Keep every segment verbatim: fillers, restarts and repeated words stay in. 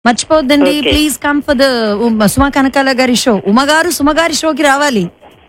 మర్చిపోద్దండి. Please come for the సుమా కనకాల గారి show. ఉమగారు సుమగారి షోకి రావాలి.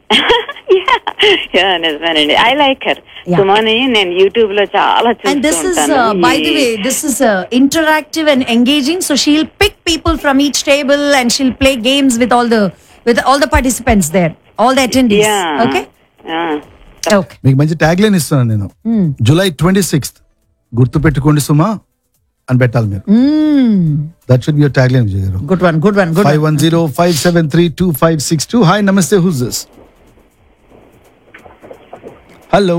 నిజమేనండి. I like her. సుమాని నేను యూట్యూబ్ లో చాలా And this is uh, by the way, this is uh, interactive and engaging. So she'll pick people from each table and she'll play games with all the with all the participants there, all the attendees. Yeah. Okay. Yeah. Okay. మీకు మంచి tag line ఇస్తున్నాను నేను. July twenty sixth గుర్తు పెట్టుకోండి సుమా అని పెట్టాలి మీరు. That should be your tag line Vijay గారు. Good one. Good one. Good. Five one zero five seven three two five six two. Hi నమస్తే. Who's this? Hello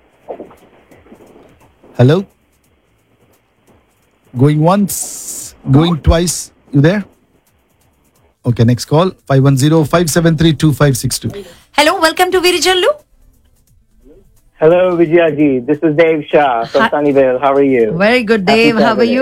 hello. Going once, going twice. You there? Okay, next call. five one zero five seven three two five six two. Hello, welcome to Virijallu. Hello, Vijayaji. This is Dave Shah from Hi. Sunnyvale. How are you? Very good, Happy Dave. How are Saturday. you?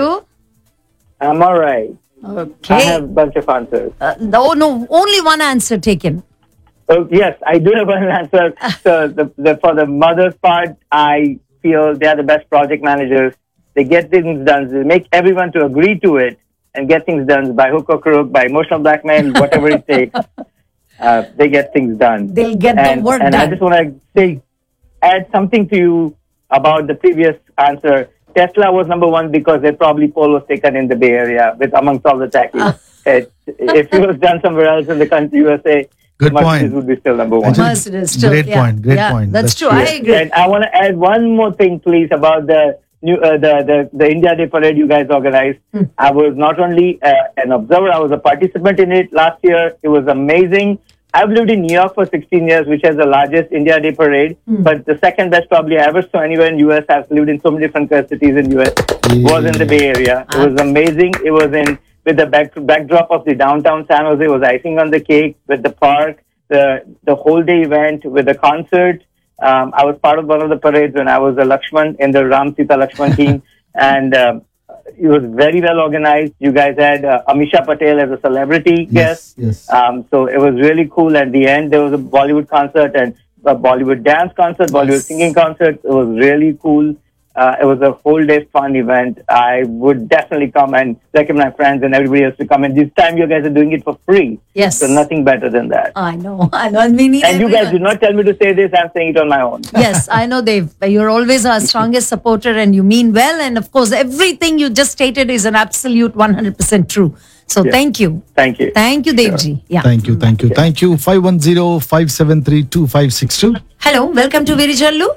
I'm all right. Okay. I have a bunch of answers. Uh, oh no, only one answer taken. Oh, yes, I do have one answer. So the, the, for the mother's part, I feel they are the best project managers. They get things done. They make everyone to agree to it and get things done by hook or crook, by emotional blackmail, whatever it takes. Uh, they get things done. They'll get and, the work and done. I just want to say, add something to you about the previous answer. Tesla was number one because they probably pole was taken in the Bay Area with amongst all the techies. it, if it was done somewhere else in the country, U S A, Good Mercedes point. would be still number one. Actually, Mercedes still, great yeah. point. Great Yeah, point. That's, That's true. true. I agree. And I want to add one more thing, please, about the new uh, the, the the India Day parade you guys organized. Hmm. I was not only uh, an observer; I was a participant in it last year. It was amazing. I've lived in New York for sixteen years, which has the largest India Day parade. Hmm. But the second best probably I ever saw anywhere in U S. I've lived in so many different cities in U S. Was in the Bay Area. It was amazing. It was in with the back, backdrop of the downtown San Jose. It was icing on the cake with the park, the the whole day event with the concert. Um, I was part of one of the parades when I was a Lakshman in the Ram Sita Lakshman team, and um, it was very well organized. You guys had uh, Amisha Patel as a celebrity guest. Yes, yes. Um, so it was really cool. At the end, there was a Bollywood concert and a Bollywood dance concert, Bollywood singing concert. It was really cool. Uh, it was a whole day fun event. I would definitely come and recommend my friends and everybody else to come. And this time, you guys are doing it for free. Yes. So nothing better than that. I know. I know. And we need And you guys everyone. did not tell me to say this. I'm saying it on my own. Yes, I know, Dave. You're always our strongest supporter and you mean well. And of course, everything you just stated is an absolute one hundred percent true. So Yes. thank you. Thank you. Thank you, Devji. Yeah. Thank you. Thank you. Thank you. five one zero five seven three two five six two. Hello, welcome to Virijallu.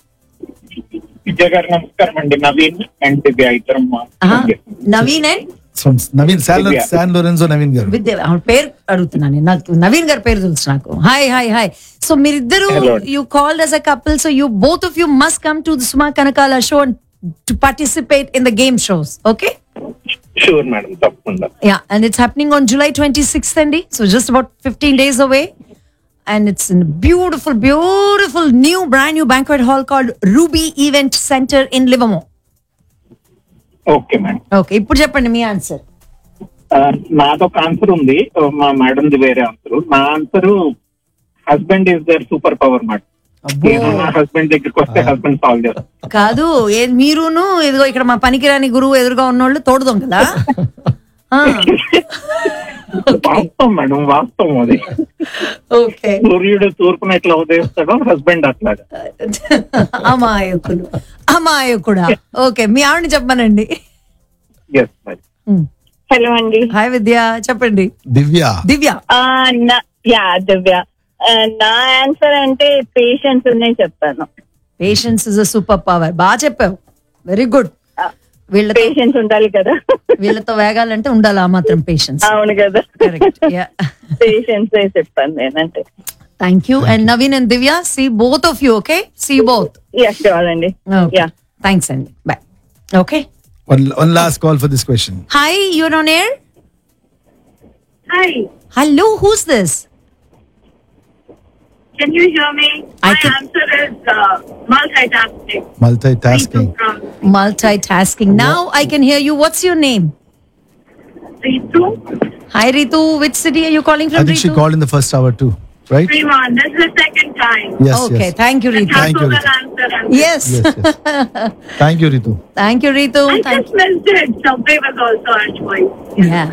Vijay గారు నమస్కారం అండి. Naveen and దివ్య ఇద్దరం Uh-huh. Naveen and From Naveen San, Divya. San Lorenzo Naveen garu. విద్య ఆవిడ పేరు అడుగుతున్నాను నాకు. నవీన్ గారి పేరు తెలుసు నాకు. Hi hi hi. సో మీరిద్దరు Hello. You called as a couple, so you both of you must come to the Suma Kanakala show and to participate in the game shows. Okay? Sure madam, తప్పకుండా. Yeah, and it's happening on July twenty-sixth, Andy. So just about fifteen days away. And it's in a beautiful, beautiful new, brand new banquet hall called Ruby Event Center in Livermore. Okay madam. Okay, ఇప్పుడు చెప్పండి మీ answer. నాదొక answer ఉంది, మా madam the వేరే answer. నా answer husband is there super power madam. నా husband దగ్గరికి వస్తే హస్బెండ్ సాల్వ్ చేస్తారు. కాదు, ఏ- మీరును ఇదిగో ఇక్కడ మా పనికిరాని గురువు ఎదురుగా ఉన్నోళ్ళు తోడుదాం కదా. వాస్తవం మేడం, వాస్తవం అది. ఓకే, సూర్యుడు తూర్పున ఎట్లా ఉదయిస్తాడో హస్బెండ్ అట్లాగా. అమాయకుడు అమాయకుడా. ఓకే, మీ ఆవిడని చెప్పమనండి. Yes madam. హలో అండి. హాయ్ విద్య, చెప్పండి. Divya. దివ్య. ఆ, నా- యా దివ్య. ఆ, నా ఆన్సర్ అంటే పేషెన్స్ ఉన్నాయి చెప్తాను. Patience is a super power. బాగా చెప్పావు, వెరీ గుడ్. వీళ్ళతో పేషెన్స్ ఉండాలి కదా. వీళ్ళతో వేగాలంటే ఉండాలి ఆ మాత్రం పేషెన్స్. అవును కదా. కరెక్ట్. యా, పేషెన్స్ చెప్తాను నేనంటే. Thank you. And Naveen and Divya, see both of you. Okay, see both. Yeah sure అండి. యా థ్యాంక్స్ అండి, bye. Okay, One, one last call for this question. Hi, you're on air. Hi, hello, who's this? can you hear me? I My can- answer is uh, multitasking. Multitasking. Ritu from Multitasking. Now I can hear you. What's your name? Ritu. Hi Ritu, which city are you calling I from? think she Ritu? called in the first hour too. right? Prima, this is the second time. Yes, Okay, yes. thank you, Ritu. Thank you, That's Ritu. answer. and- Yes. Yes, yes. Thank you, Ritu. Thank you, Ritu. I Thank just missed it. Subway was also our choice. Yeah.